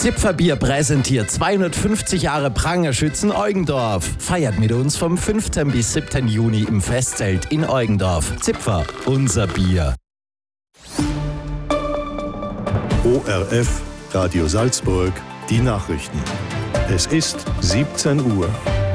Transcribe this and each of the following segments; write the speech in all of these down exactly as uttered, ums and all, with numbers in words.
Zipferbier präsentiert zweihundertfünfzig Jahre Prangerschützen Eugendorf. Feiert mit uns vom fünften bis siebten Juni im Festzelt in Eugendorf. Zipfer, unser Bier. O R F, Radio Salzburg, die Nachrichten. Es ist siebzehn Uhr.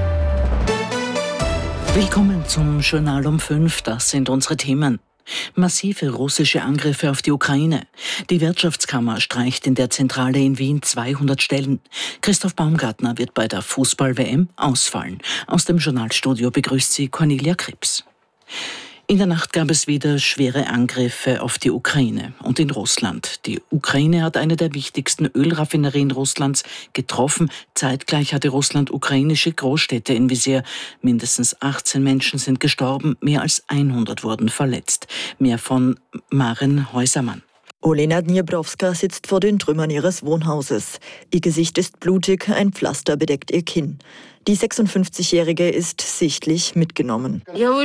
Willkommen zum Journal um fünf. Das sind unsere Themen. Massive russische Angriffe auf die Ukraine. Die Wirtschaftskammer streicht in der Zentrale in Wien zweihundert Stellen. Christoph Baumgartner wird bei der Fußball-W M ausfallen. Aus dem Journalstudio begrüßt sie Cornelia Krebs. In der Nacht gab es wieder schwere Angriffe auf die Ukraine und in Russland. Die Ukraine hat eine der wichtigsten Ölraffinerien Russlands getroffen. Zeitgleich hatte Russland ukrainische Großstädte im Visier. Mindestens achtzehn Menschen sind gestorben, mehr als hundert wurden verletzt. Mehr von Maren Häusermann. Olena Dniebrowska sitzt vor den Trümmern ihres Wohnhauses. Ihr Gesicht ist blutig, ein Pflaster bedeckt ihr Kinn. Die sechsundfünfzigjährige ist sichtlich mitgenommen.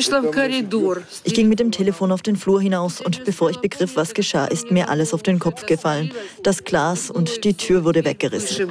Ich ging mit dem Telefon auf den Flur hinaus und bevor ich begriff, was geschah, ist mir alles auf den Kopf gefallen. Das Glas und die Tür wurde weggerissen.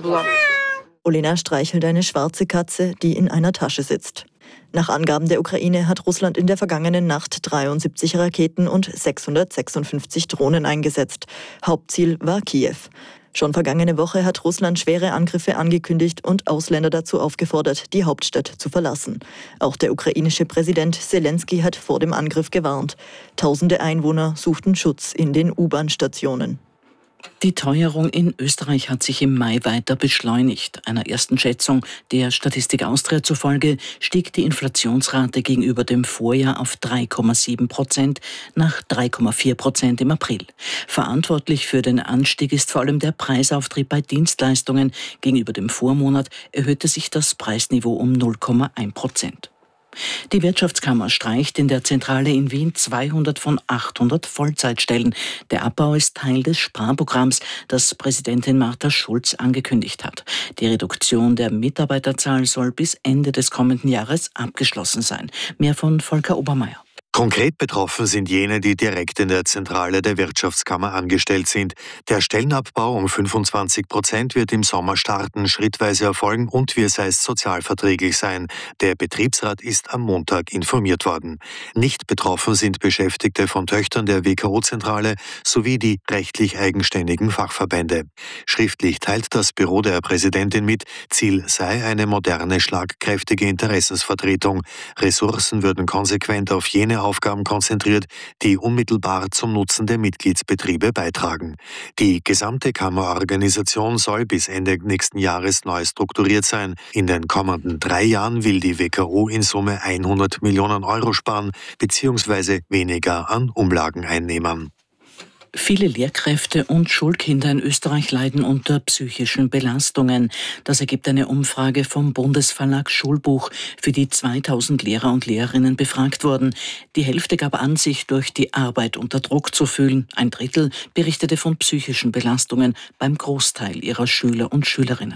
Olena streichelt eine schwarze Katze, die in einer Tasche sitzt. Nach Angaben der Ukraine hat Russland in der vergangenen Nacht dreiundsiebzig Raketen und sechshundertsechsundfünfzig Drohnen eingesetzt. Hauptziel war Kiew. Schon vergangene Woche hat Russland schwere Angriffe angekündigt und Ausländer dazu aufgefordert, die Hauptstadt zu verlassen. Auch der ukrainische Präsident Zelensky hat vor dem Angriff gewarnt. Tausende Einwohner suchten Schutz in den U-Bahn-Stationen. Die Teuerung in Österreich hat sich im Mai weiter beschleunigt. Einer ersten Schätzung der Statistik Austria zufolge stieg die Inflationsrate gegenüber dem Vorjahr auf drei Komma sieben Prozent nach drei Komma vier Prozent im April. Verantwortlich für den Anstieg ist vor allem der Preisauftrieb bei Dienstleistungen. Gegenüber dem Vormonat erhöhte sich das Preisniveau um null Komma eins Prozent. Die Wirtschaftskammer streicht in der Zentrale in Wien zweihundert von achthundert Vollzeitstellen. Der Abbau ist Teil des Sparprogramms, das Präsidentin Martha Schulz angekündigt hat. Die Reduktion der Mitarbeiterzahl soll bis Ende des kommenden Jahres abgeschlossen sein. Mehr von Volker Obermeier. Konkret betroffen sind jene, die direkt in der Zentrale der Wirtschaftskammer angestellt sind. Der Stellenabbau um fünfundzwanzig Prozent wird im Sommer starten, schrittweise erfolgen und wie es heißt, sozialverträglich sein. Der Betriebsrat ist am Montag informiert worden. Nicht betroffen sind Beschäftigte von Töchtern der W K O-Zentrale sowie die rechtlich eigenständigen Fachverbände. Schriftlich teilt das Büro der Präsidentin mit, Ziel sei eine moderne, schlagkräftige Interessensvertretung. Ressourcen würden konsequent auf jene Aufgaben konzentriert, die unmittelbar zum Nutzen der Mitgliedsbetriebe beitragen. Die gesamte Kammerorganisation soll bis Ende nächsten Jahres neu strukturiert sein. In den kommenden drei Jahren will die W K O in Summe hundert Millionen Euro sparen bzw. weniger an Umlagen einnehmen. Viele Lehrkräfte und Schulkinder in Österreich leiden unter psychischen Belastungen. Das ergibt eine Umfrage vom Bundesverlag Schulbuch, für die zweitausend Lehrer und Lehrerinnen befragt wurden. Die Hälfte gab an, sich durch die Arbeit unter Druck zu fühlen. Ein Drittel berichtete von psychischen Belastungen beim Großteil ihrer Schüler und Schülerinnen.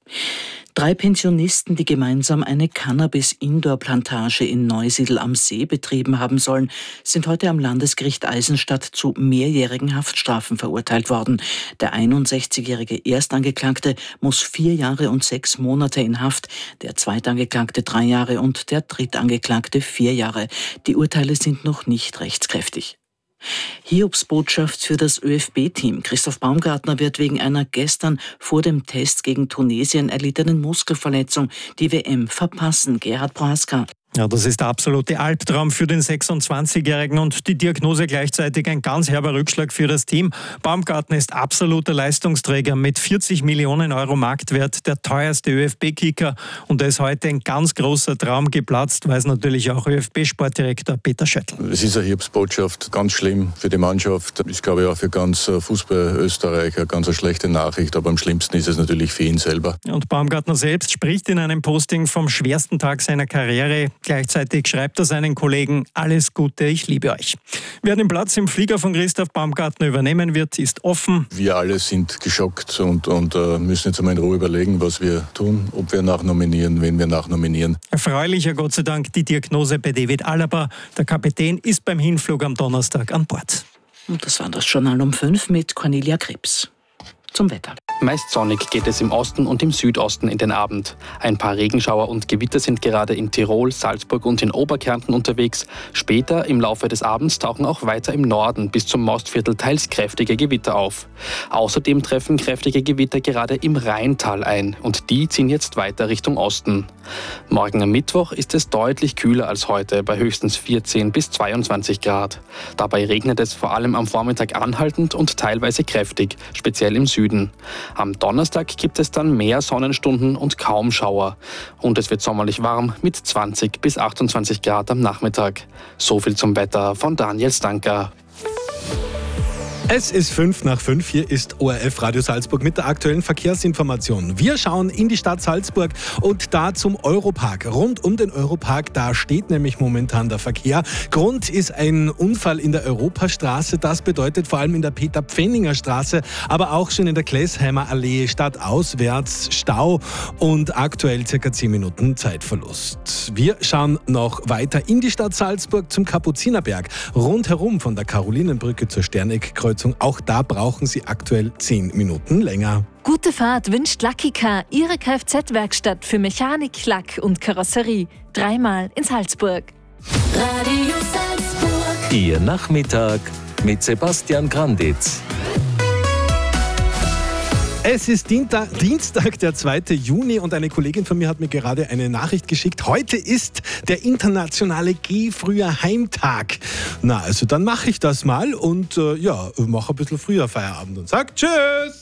Drei Pensionisten, die gemeinsam eine Cannabis-Indoor-Plantage in Neusiedl am See betrieben haben sollen, sind heute am Landesgericht Eisenstadt zu mehrjährigen Haftstrafen verurteilt worden. Der einundsechzigjährige Erstangeklagte muss vier Jahre und sechs Monate in Haft, der Zweitangeklagte drei Jahre und der Drittangeklagte vier Jahre. Die Urteile sind noch nicht rechtskräftig. Hiobsbotschaft für das Ö F B-Team. Christoph Baumgartner wird wegen einer gestern vor dem Test gegen Tunesien erlittenen Muskelverletzung die W M verpassen. Gerhard Prohaska. Ja, das ist der absolute Albtraum für den sechsundzwanzigjährigen und die Diagnose gleichzeitig ein ganz herber Rückschlag für das Team. Baumgartner ist absoluter Leistungsträger mit vierzig Millionen Euro Marktwert, der teuerste Ö F B-Kicker und da ist heute ein ganz großer Traum geplatzt, weiß natürlich auch Ö F B-Sportdirektor Peter Schöttl. Es ist eine Hiobsbotschaft, ganz schlimm für die Mannschaft. Ich glaube auch für ganz Fußball Österreich eine ganz schlechte Nachricht, aber am schlimmsten ist es natürlich für ihn selber. Und Baumgartner selbst spricht in einem Posting vom schwersten Tag seiner Karriere. Gleichzeitig schreibt er seinen Kollegen: Alles Gute, ich liebe euch. Wer den Platz im Flieger von Christoph Baumgartner übernehmen wird, ist offen. Wir alle sind geschockt und, und uh, müssen jetzt einmal in Ruhe überlegen, was wir tun, ob wir nachnominieren, wen wir nachnominieren. Erfreulicher Gott sei Dank die Diagnose bei David Alaba. Der Kapitän ist beim Hinflug am Donnerstag an Bord. Und das war das Journal um fünf mit Cornelia Krebs. Zum Wetter. Meist sonnig geht es im Osten und im Südosten in den Abend. Ein paar Regenschauer und Gewitter sind gerade in Tirol, Salzburg und in Oberkärnten unterwegs. Später im Laufe des Abends tauchen auch weiter im Norden bis zum Mostviertel teils kräftige Gewitter auf. Außerdem treffen kräftige Gewitter gerade im Rheintal ein und die ziehen jetzt weiter Richtung Osten. Morgen am Mittwoch ist es deutlich kühler als heute, bei höchstens vierzehn bis zweiundzwanzig Grad. Dabei regnet es vor allem am Vormittag anhaltend und teilweise kräftig, speziell im Süden. Am Donnerstag gibt es dann mehr Sonnenstunden und kaum Schauer. Und es wird sommerlich warm mit zwanzig bis achtundzwanzig Grad am Nachmittag. So viel zum Wetter von Daniel Stanker. Es ist fünf nach fünf, hier ist O R F Radio Salzburg mit der aktuellen Verkehrsinformation. Wir schauen in die Stadt Salzburg und da zum Europark. Rund um den Europark, da steht nämlich momentan der Verkehr. Grund ist ein Unfall in der Europastraße. Das bedeutet vor allem in der Peter-Pfenninger Straße, aber auch schon in der Klesheimer Allee stadtauswärts Stau und aktuell circa zehn Minuten Zeitverlust. Wir schauen noch weiter in die Stadt Salzburg zum Kapuzinerberg. Rundherum von der Karolinenbrücke zur Sterneck-Kreuzung. Auch da brauchen Sie aktuell zehn Minuten länger. Gute Fahrt wünscht Lucky Car, Ihre Kfz-Werkstatt für Mechanik, Lack und Karosserie. Dreimal in Salzburg. Radio Salzburg. Ihr Nachmittag mit Sebastian Granditz. Es ist Dienstag, der zweite Juni und eine Kollegin von mir hat mir gerade eine Nachricht geschickt. Heute ist der internationale Geh früher Heimtag. Na, also dann mache ich das mal und äh, ja, mache ein bisschen früher Feierabend und sag Tschüss!